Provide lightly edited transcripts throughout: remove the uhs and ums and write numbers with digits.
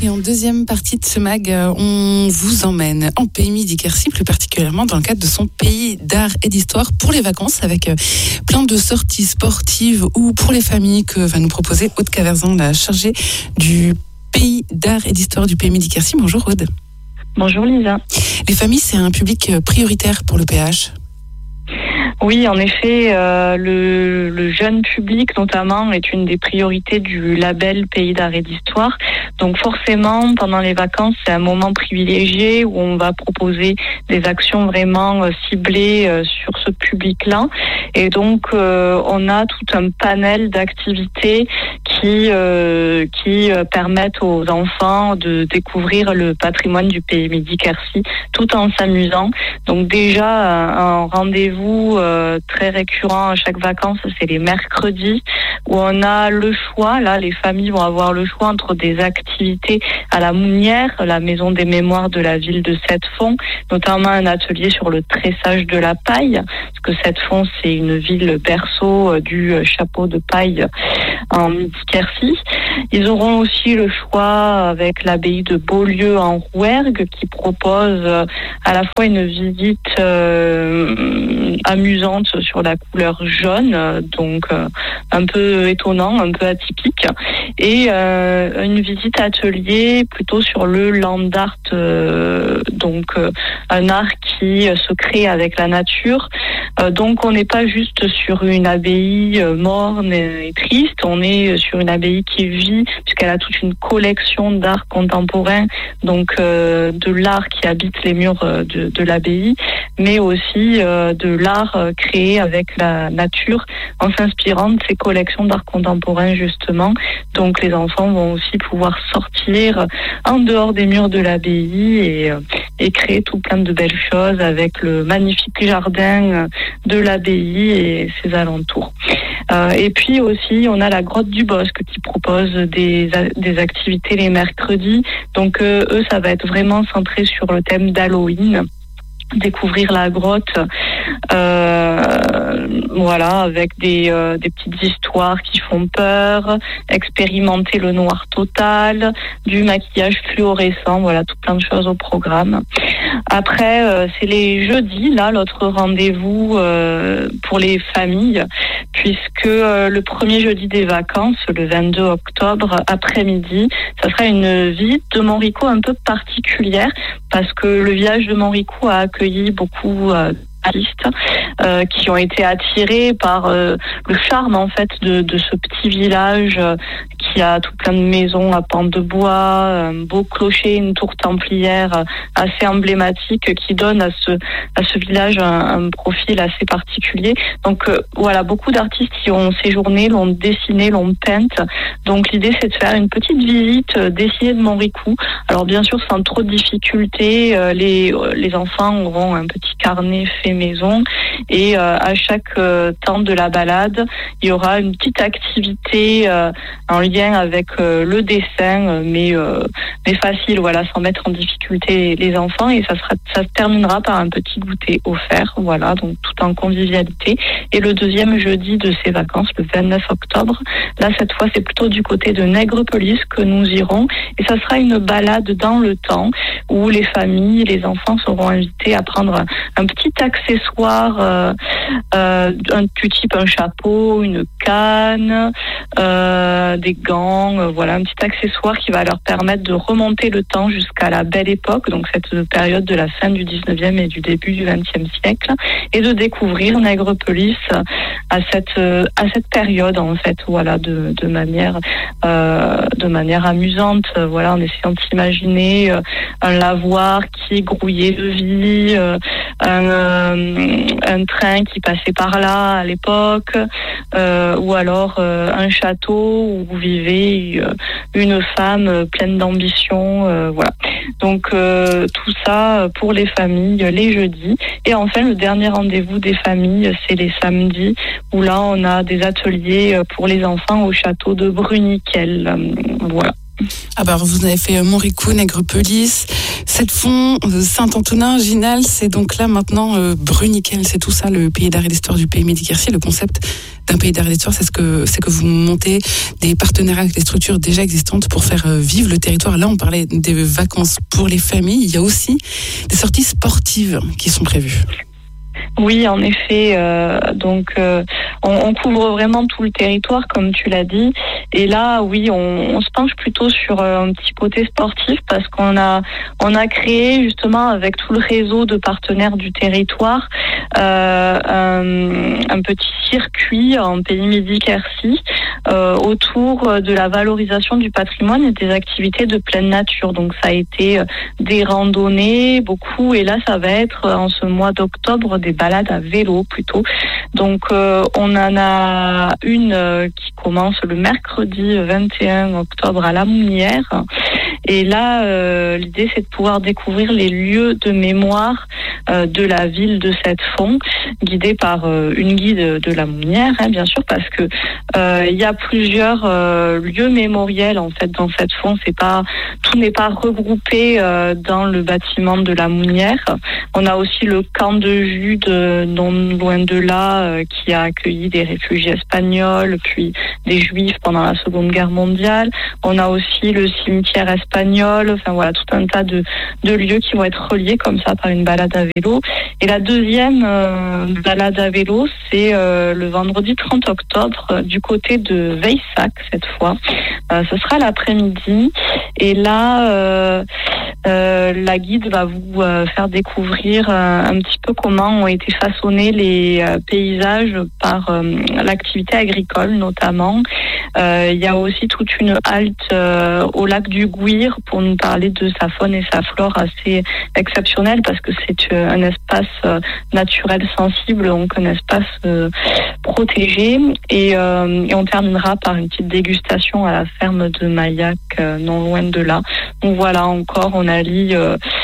Et en deuxième partie de ce mag, on vous emmène en Pays Midi Quercy, plus particulièrement dans le cadre de son pays d'art et d'histoire pour les vacances, avec plein de sorties sportives ou pour les familles que va nous proposer Aude Caverzon, la chargée du pays d'art et d'histoire du Pays Midi Quercy. Bonjour Aude. Bonjour Lisa. Les familles, c'est un public prioritaire pour le PH. Oui, en effet, le jeune public notamment est une des priorités du label Pays d'art et d'histoire. Donc forcément, pendant les vacances, c'est un moment privilégié où on va proposer des actions vraiment ciblées sur ce public-là. Et donc, on a tout un panel d'activités qui permettent aux enfants de découvrir le patrimoine du Pays Midi Quercy tout en s'amusant. Donc déjà, un rendez-vous très récurrent à chaque vacances, c'est les mercredis où on a le choix. Là, les familles vont avoir le choix entre des activités à la Mounière, la maison des mémoires de la ville de Sept-Fonds, notamment un atelier sur le tressage de la paille, parce que Sept-Fonds, c'est une ville berceau du chapeau de paille en Midi-Quercy. Ils auront aussi le choix avec l'abbaye de Beaulieu en Rouergue qui propose à la fois une visite amusante sur la couleur jaune, donc un peu étonnant, un peu atypique, et une visite atelier plutôt sur le land art, donc un art qui se crée avec la nature. Donc on n'est pas juste sur une abbaye morne et triste, on est sur une abbaye qui vit puisqu'elle a toute une collection d'art contemporain, donc de l'art qui habite les murs de l'abbaye, mais aussi de l'art créé avec la nature en s'inspirant de ces collections d'art contemporain justement. Donc les enfants vont aussi pouvoir sortir en dehors des murs de l'abbaye et créer tout plein de belles choses avec le magnifique jardin de l'abbaye et ses alentours. Et puis aussi, on a la grotte du Bosque qui propose des activités les mercredis. Donc eux, ça va être vraiment centré sur le thème d'Halloween. Découvrir la grotte, voilà, avec des petites histoires qui font peur, expérimenter le noir total, du maquillage fluorescent, voilà, tout plein de choses au programme. Après, c'est les jeudis, là, l'autre rendez-vous pour les familles, puisque le premier jeudi des vacances, le 22 octobre, après-midi, ça sera une visite de Montricourt un peu particulière, parce que le village de Montricourt a accueilli beaucoup d'artistes qui ont été attirés par le charme en fait de ce petit village qui a tout plein de maisons à pans de bois, un beau clocher, une tour templière assez emblématique qui donne à ce village un profil assez particulier. Donc voilà, beaucoup d'artistes qui ont séjourné, l'ont dessiné, l'ont peinte. Donc l'idée c'est de faire une petite visite dessinée de Montricourt. Alors bien sûr sans trop de difficultés, les enfants auront un petit carnet fait maison et à chaque temps de la balade, il y aura une petite activité en lien avec le dessin, mais facile, voilà, sans mettre en difficulté les enfants, et ça se terminera par un petit goûter offert, voilà, donc tout en convivialité. Et le deuxième jeudi de ces vacances, le 29 octobre, là cette fois c'est plutôt du côté de Nègrepelisse que nous irons, et ça sera une balade dans le temps où les familles, les enfants seront invités à prendre un petit accessoire du type un chapeau, une canne, des gants, voilà, un petit accessoire qui va leur permettre de remonter le temps jusqu'à la Belle Époque, donc cette période de la fin du 19e et du début du 20e siècle, et de découvrir Nègrepelisse à cette période en fait, voilà, de manière amusante, voilà, en essayant de s'imaginer un lavoir qui grouillait de vie, un train qui passait par là à l'époque, ou alors un château où vivait une femme pleine d'ambition, voilà. Donc tout ça pour les familles les jeudis. Et enfin le dernier rendez-vous des familles, c'est les samedis, où là on a des ateliers pour les enfants au château de Bruniquel, voilà. Ah bah vous avez fait Montricourt, Nègrepelisse, Cette-Fonds, Saint-Antonin, Ginal, c'est donc là maintenant Bruniquel, c'est tout ça, le pays d'art et d'histoire du pays Midi-Quercy. Le concept d'un pays d'art et d'histoire, c'est que vous montez des partenariats avec des structures déjà existantes pour faire vivre le territoire. Là, on parlait des vacances pour les familles. Il y a aussi des sorties sportives qui sont prévues. Oui, en effet. On couvre vraiment tout le territoire, comme tu l'as dit. Et là, oui, on se penche plutôt sur un petit côté sportif parce qu'on a créé justement avec tout le réseau de partenaires du territoire un petit circuit en pays Midi-Quercy autour de la valorisation du patrimoine et des activités de pleine nature. Donc ça a été des randonnées, beaucoup, et là ça va être en ce mois d'octobre des balades à vélo plutôt. Donc on en a une qui commence le mercredi 21 octobre à La Mounière. Et là, l'idée, c'est de pouvoir découvrir les lieux de mémoire de la ville de Cette-Fonds, guidée par une guide de La Mounière, bien sûr, parce que il y a plusieurs lieux mémoriels en fait dans Cette-Fonds. Tout n'est pas regroupé dans le bâtiment de La Mounière. On a aussi le camp de Jude, non loin de là, qui a accueilli des réfugiés espagnols, puis des Juifs pendant la Seconde Guerre mondiale. On a aussi le cimetière espagnol. Enfin voilà, tout un tas de lieux qui vont être reliés comme ça par une balade à vélo. Et la deuxième balade à vélo, c'est le vendredi 30 octobre du côté de Veissac cette fois. Ce sera l'après-midi. Et là, la guide va vous faire découvrir un petit peu comment ont été façonnés les paysages par l'activité agricole notamment. Il y a aussi toute une halte au lac du Gouir pour nous parler de sa faune et sa flore assez exceptionnelle parce que c'est un espace naturel sensible, donc un espace protégé. Et on terminera par une petite dégustation à la ferme de Maillac, non loin de là. Donc voilà, encore on allie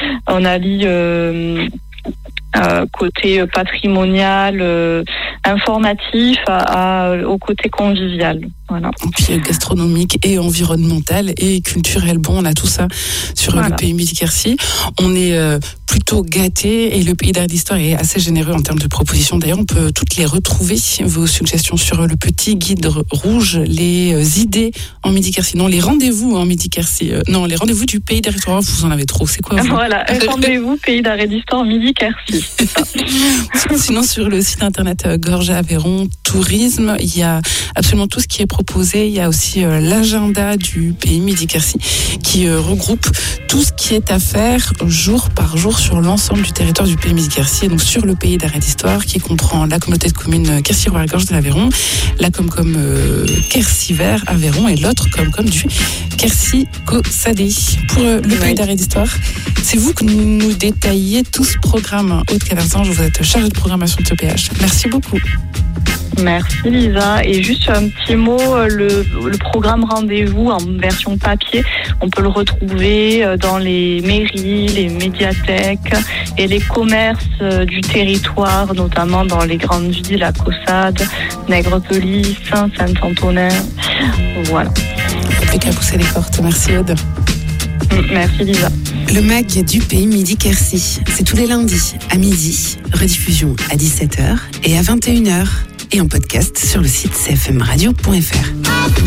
côté patrimonial, informatif au côté convivial. Voilà. Et puis gastronomique et environnemental et culturel. Bon, on a tout ça sur le pays Midi-Quercy. On est plutôt gâtés et le pays d'art et d'histoire est assez généreux en termes de propositions. D'ailleurs, on peut toutes les retrouver, vos suggestions, sur le petit guide rouge, les idées en Midi-Quercy. Non, les rendez-vous en Midi-Quercy. Non, les rendez-vous du pays d'art et d'histoire. Vous en avez trop. C'est quoi vous? Voilà, rendez-vous pays d'art et d'histoire Midi-Quercy. Sinon, sur le site internet Gorge Aveyron Tourisme, il y a absolument tout ce qui est proposé. Il y a aussi l'agenda du pays Midi-Quercy qui regroupe tout ce qui est à faire jour par jour sur l'ensemble du territoire du pays Midi-Quercy. Et donc sur le pays d'art et d'histoire qui comprend la communauté de communes Quercy-Royal-Gorge de l'Aveyron, la Comcom Quercy-Vert Aveyron et l'autre Comcom du Quercy-Cossadé. Pour le pays d'art et d'histoire, c'est vous que nous détaillez tout ce programme. Aude Caverzange, vous êtes chargée de programmation de ce PH. Merci beaucoup. Merci Lisa. Et juste un petit mot, le programme Rendez-vous en version papier, on peut le retrouver dans les mairies, les médiathèques et les commerces du territoire, notamment dans les grandes villes, à Caussade, Nègrepelisse, Saint-Antonin. Voilà. Plus qu'à pousser les portes. Merci Aude. Merci Lisa. Le MAG du pays Midi-Quercy, c'est tous les lundis à midi, rediffusion à 17h et à 21h et en podcast sur le site cfmradio.fr.